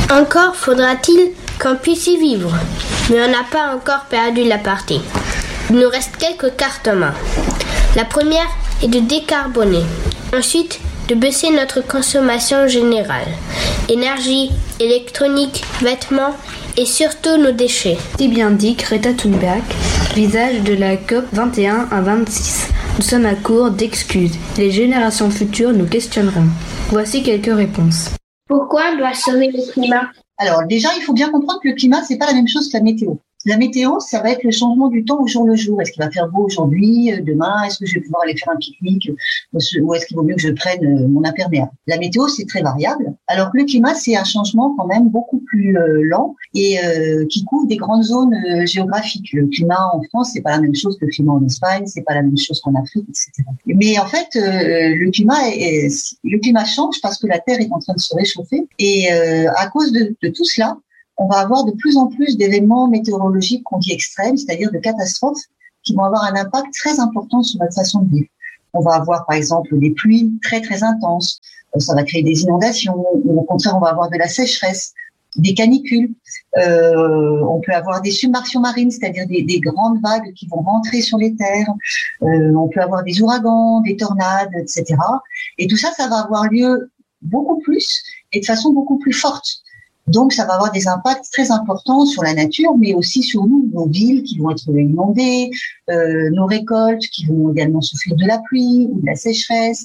Encore faudra-t-il qu'on puisse y vivre, mais on n'a pas encore perdu la partie. Il nous reste quelques cartes en main. La première est de décarboner. Ensuite, de baisser notre consommation générale. Énergie, électronique, vêtements et surtout nos déchets. Si bien dit Greta Thunberg, visage de la COP 21 à 26. Nous sommes à court d'excuses. Les générations futures nous questionneront. Voici quelques réponses. Pourquoi on doit sauver le climat ? Alors déjà, il faut bien comprendre que le climat, c'est pas la même chose que la météo. La météo, ça va être le changement du temps au jour le jour. Est-ce qu'il va faire beau aujourd'hui, demain? Est-ce que je vais pouvoir aller faire un pique-nique? Ou est-ce qu'il vaut mieux que je prenne mon imperméable? La météo, c'est très variable. Alors que le climat, c'est un changement quand même beaucoup plus lent et qui couvre des grandes zones géographiques. Le climat en France, c'est pas la même chose que le climat en Espagne, c'est pas la même chose qu'en Afrique, etc. Mais en fait, le climat change parce que la Terre est en train de se réchauffer et à cause de tout cela, on va avoir de plus en plus d'événements météorologiques qu'on dit extrêmes, c'est-à-dire de catastrophes qui vont avoir un impact très important sur notre façon de vivre. On va avoir par exemple des pluies très très intenses, ça va créer des inondations, ou au contraire on va avoir de la sécheresse, des canicules, on peut avoir des submersions marines, c'est-à-dire des grandes vagues qui vont rentrer sur les terres, on peut avoir des ouragans, des tornades, etc. Et tout ça, ça va avoir lieu beaucoup plus et de façon beaucoup plus forte. Donc, ça va avoir des impacts très importants sur la nature, mais aussi sur nous, nos villes qui vont être inondées, nos récoltes qui vont également souffrir de la pluie ou de la sécheresse,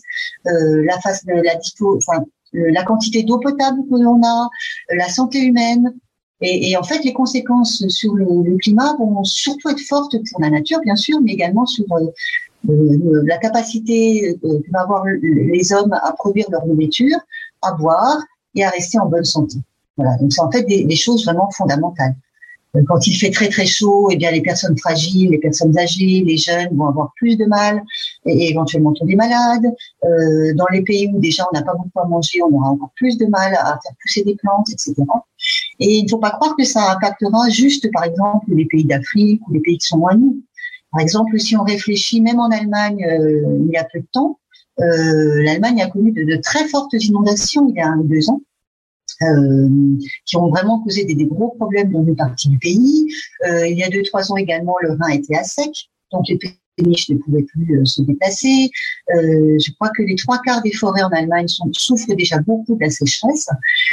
la quantité d'eau potable que l'on a, la santé humaine. Et en fait, les conséquences sur le climat vont surtout être fortes pour la nature, bien sûr, mais également sur la capacité que vont avoir les hommes à produire leur nourriture, à boire et à rester en bonne santé. Voilà, donc c'est en fait des choses vraiment fondamentales. Quand il fait très très chaud, eh bien les personnes fragiles, les personnes âgées, les jeunes vont avoir plus de mal et éventuellement tomber malades. Dans les pays où déjà on n'a pas beaucoup à manger, on aura encore plus de mal à faire pousser des plantes, etc. Et il ne faut pas croire que ça impactera juste, par exemple, les pays d'Afrique ou les pays qui sont loin de nous. Par exemple, si on réfléchit, même en Allemagne, il y a peu de temps, l'Allemagne a connu de très fortes inondations il y a 1 ou 2 ans. Qui ont vraiment causé des gros problèmes dans une partie du pays. Il y a 2-3 ans également, le Rhin était à sec, donc les péniches ne pouvaient plus se déplacer. Je crois que les 3/4 des forêts en Allemagne souffrent déjà beaucoup de la sécheresse.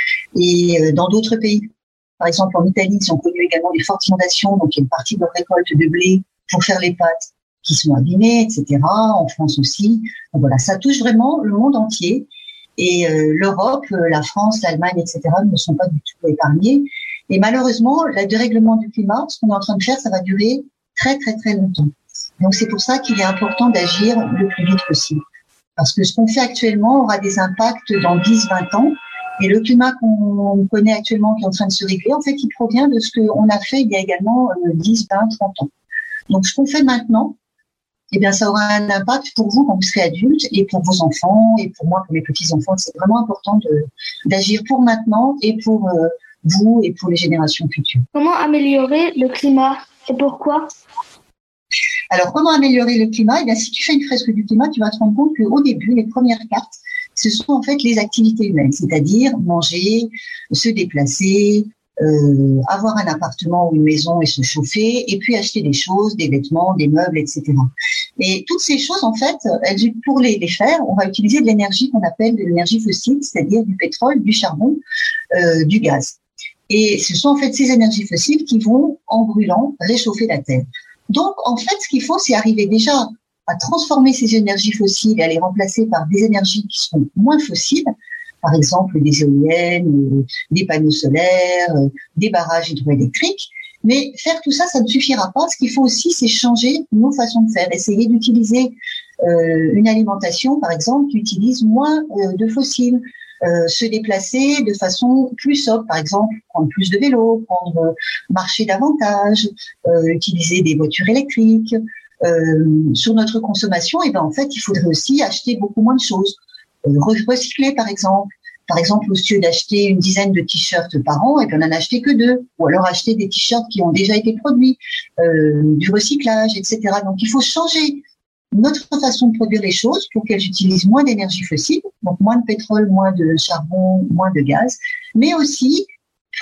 Et dans d'autres pays, par exemple en Italie, ils ont connu également des fortes inondations, donc il y a une partie de leur récolte de blé pour faire les pâtes qui sont abîmées, etc. En France aussi. Donc voilà, ça touche vraiment le monde entier. Et l'Europe, la France, l'Allemagne, etc. ne sont pas du tout épargnés. Et malheureusement, le dérèglement du climat, ce qu'on est en train de faire, ça va durer très très très longtemps. Donc c'est pour ça qu'il est important d'agir le plus vite possible. Parce que ce qu'on fait actuellement aura des impacts dans 10-20 ans. Et le climat qu'on connaît actuellement, qui est en train de se régler, en fait, il provient de ce qu'on a fait il y a également 10, 20, 30 ans. Donc ce qu'on fait maintenant, eh bien, ça aura un impact pour vous quand vous serez adulte et pour vos enfants et pour moi, pour mes petits-enfants. C'est vraiment important d'agir pour maintenant et pour vous et pour les générations futures. Comment améliorer le climat et pourquoi ? Alors, comment améliorer le climat ? Eh bien, si tu fais une fresque du climat, tu vas te rendre compte qu'au début, les premières cartes, ce sont en fait les activités humaines, c'est-à-dire manger, se déplacer, avoir un appartement ou une maison et se chauffer, et puis acheter des choses, des vêtements, des meubles, etc. Et toutes ces choses, en fait, pour les faire, on va utiliser de l'énergie qu'on appelle de l'énergie fossile, c'est-à-dire du pétrole, du charbon, du gaz. Et ce sont en fait ces énergies fossiles qui vont, en brûlant, réchauffer la Terre. Donc, en fait, ce qu'il faut, c'est arriver déjà à transformer ces énergies fossiles et à les remplacer par des énergies qui sont moins fossiles, par exemple des éoliennes, des panneaux solaires, des barrages hydroélectriques. Mais faire tout ça, ça ne suffira pas. Ce qu'il faut aussi, c'est changer nos façons de faire. Essayer d'utiliser une alimentation, par exemple, qui utilise moins de fossiles. Se déplacer de façon plus sobre, par exemple, prendre plus de vélo, marcher davantage, utiliser des voitures électriques. Sur notre consommation, et ben en fait, il faudrait aussi acheter beaucoup moins de choses. Recycler, par exemple. Par exemple, au lieu d'acheter une dizaine de t-shirts par an, et bien on n'en acheter que 2. Ou alors acheter des t-shirts qui ont déjà été produits, du recyclage, etc. Donc, il faut changer notre façon de produire les choses pour qu'elles utilisent moins d'énergie fossile, donc moins de pétrole, moins de charbon, moins de gaz, mais aussi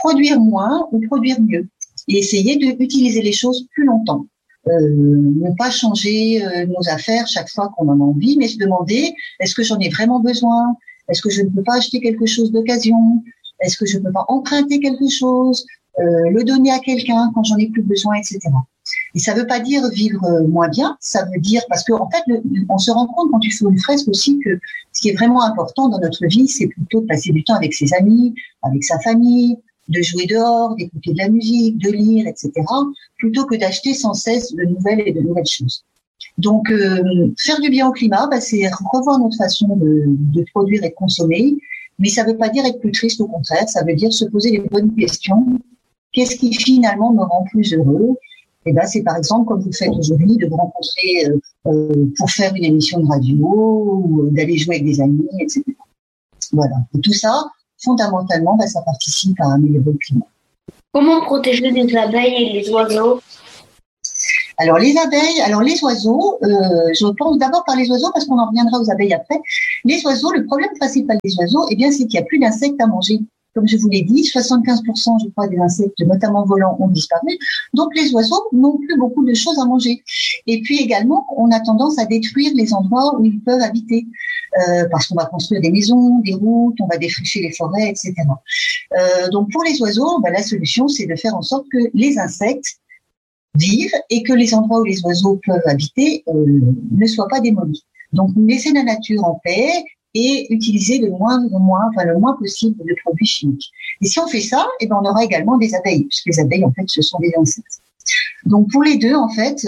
produire moins ou produire mieux et essayer d'utiliser les choses plus longtemps. Ne pas changer nos affaires chaque fois qu'on en a envie, mais se demander est-ce que j'en ai vraiment besoin? Est-ce que je ne peux pas acheter quelque chose d'occasion? Est-ce que je ne peux pas emprunter quelque chose, le donner à quelqu'un quand j'en ai plus besoin, etc. Et ça ne veut pas dire vivre moins bien, ça veut dire parce que en fait, on se rend compte quand tu fais une fresque aussi que ce qui est vraiment important dans notre vie, c'est plutôt de passer du temps avec ses amis, avec sa famille, de jouer dehors, d'écouter de la musique, de lire, etc., plutôt que d'acheter sans cesse de nouvelles choses. Donc, faire du bien au climat, c'est revoir notre façon de produire et de consommer, mais ça ne veut pas dire être plus triste, au contraire, ça veut dire se poser les bonnes questions. Qu'est-ce qui finalement me rend plus heureux? Et c'est par exemple, comme vous le faites aujourd'hui, de vous rencontrer pour faire une émission de radio ou d'aller jouer avec des amis, etc. Voilà. Et tout ça, fondamentalement, ça participe à améliorer le climat. Comment protéger les abeilles et les oiseaux? Alors les abeilles, les oiseaux, je pense d'abord par les oiseaux parce qu'on en reviendra aux abeilles après. Les oiseaux, le problème principal des oiseaux, c'est qu'il n'y a plus d'insectes à manger. Comme je vous l'ai dit, 75% je crois des insectes, notamment volants, ont disparu. Donc les oiseaux n'ont plus beaucoup de choses à manger. Et puis également, on a tendance à détruire les endroits où ils peuvent habiter. Parce qu'on va construire des maisons, des routes, on va défricher les forêts, etc. Donc pour les oiseaux, la solution c'est de faire en sorte que les insectes vivent et que les endroits où les oiseaux peuvent habiter ne soient pas démolis. Donc laisser la nature en paix et utiliser le moins possible de produits chimiques. Et si on fait ça, on aura également des abeilles, puisque les abeilles en fait ce sont des insectes. Donc pour les deux en fait,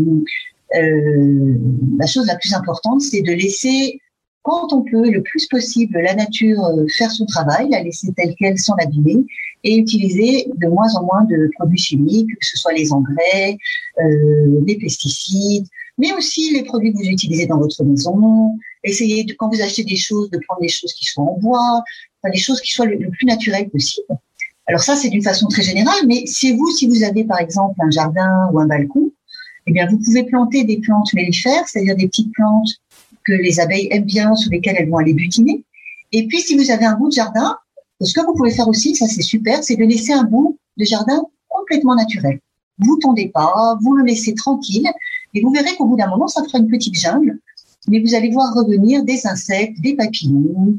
la chose la plus importante c'est de laisser quand on peut, le plus possible, la nature faire son travail, la laisser telle qu'elle sans l'abîmer et utiliser de moins en moins de produits chimiques, que ce soit les engrais, les pesticides, mais aussi les produits que vous utilisez dans votre maison. Essayez, quand vous achetez des choses, de prendre des choses qui soient en bois, des choses qui soient le plus naturelles possible. Alors ça, c'est d'une façon très générale, mais si vous avez par exemple un jardin ou un balcon, vous pouvez planter des plantes mellifères, c'est-à-dire des petites plantes que les abeilles aiment bien, sur lesquelles elles vont aller butiner. Et puis, si vous avez un bout de jardin, ce que vous pouvez faire aussi, ça c'est super, c'est de laisser un bout de jardin complètement naturel. Vous tondez pas, vous le laissez tranquille, et vous verrez qu'au bout d'un moment, ça fera une petite jungle, mais vous allez voir revenir des insectes, des papillons,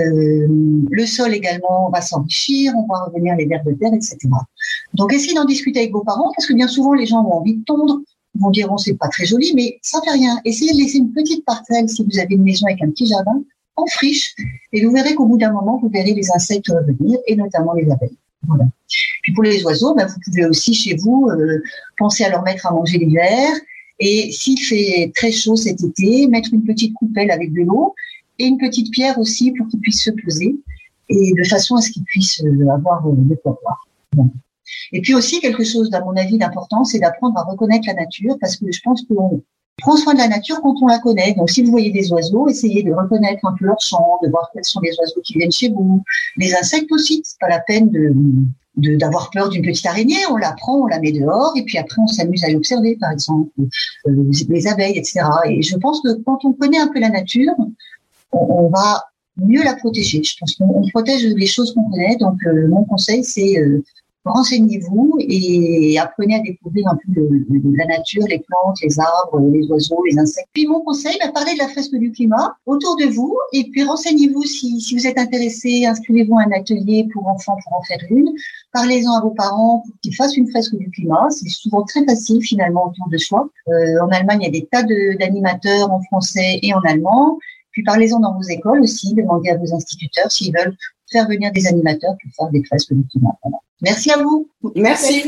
le sol également va s'enrichir, on va revenir les vers de terre, etc. Donc, essayez d'en discuter avec vos parents, parce que bien souvent, les gens ont envie de tondre, ils vont dire, c'est pas très joli, mais ça fait rien. Essayez de laisser une petite parcelle, si vous avez une maison avec un petit jardin, en friche, et vous verrez qu'au bout d'un moment, vous verrez les insectes revenir, et notamment les abeilles. Voilà. Puis pour les oiseaux, vous pouvez aussi chez vous penser à leur mettre à manger l'hiver, et s'il fait très chaud cet été, mettre une petite coupelle avec de l'eau, et une petite pierre aussi pour qu'ils puissent se poser, et de façon à ce qu'ils puissent avoir de quoi boire. Voilà. Et puis aussi, quelque chose, à mon avis, d'important, c'est d'apprendre à reconnaître la nature, parce que je pense qu'on prend soin de la nature quand on la connaît. Donc, si vous voyez des oiseaux, essayez de reconnaître un peu leur chant, de voir quels sont les oiseaux qui viennent chez vous. Les insectes aussi, c'est pas la peine d'avoir peur d'une petite araignée. On la prend, on la met dehors, et puis après, on s'amuse à l'observer, par exemple, les abeilles, etc. Et je pense que quand on connaît un peu la nature, on va mieux la protéger. Je pense qu'on protège les choses qu'on connaît. Donc, mon conseil, c'est renseignez-vous et apprenez à découvrir un peu la nature, les plantes, les arbres, les oiseaux, les insectes. Puis mon conseil, parlez de la fresque du climat autour de vous et puis renseignez-vous si vous êtes intéressé, inscrivez-vous à un atelier pour enfants pour en faire une. Parlez-en à vos parents pour qu'ils fassent une fresque du climat. C'est souvent très facile finalement autour de soi. En Allemagne, il y a des tas d'animateurs en français et en allemand. Puis parlez-en dans vos écoles aussi, demandez à vos instituteurs s'ils veulent faire venir des animateurs pour faire des fresques du climat. Voilà. Merci à vous. Merci.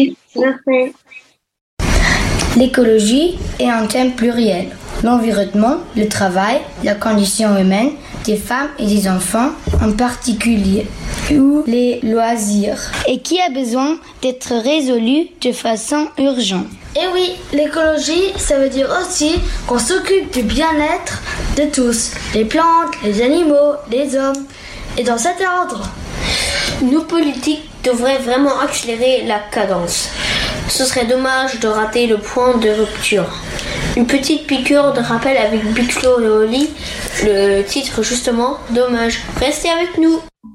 L'écologie est un thème pluriel. L'environnement, le travail, la condition humaine, des femmes et des enfants en particulier, ou les loisirs, et qui a besoin d'être résolu de façon urgente. Et oui, l'écologie, ça veut dire aussi qu'on s'occupe du bien-être de tous, les plantes, les animaux, les hommes. Et dans cet ordre, nos politiques devraient vraiment accélérer la cadence. Ce serait dommage de rater le point de rupture. Une petite piqûre de rappel avec Big Flo et Oli, le titre justement, dommage. Restez avec nous.